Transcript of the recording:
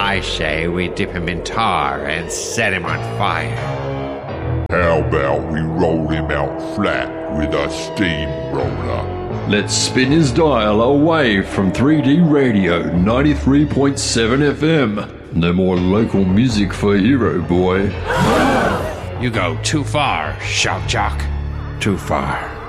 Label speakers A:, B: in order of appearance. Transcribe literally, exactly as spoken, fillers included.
A: I say we dip him in tar and set him on fire.
B: How about we roll him out flat with a steamroller?
C: Let's spin his dial away from three D Radio ninety-three point seven F M. No more local music for Hero Boy.
A: You go too far, Shock Jock. Too far.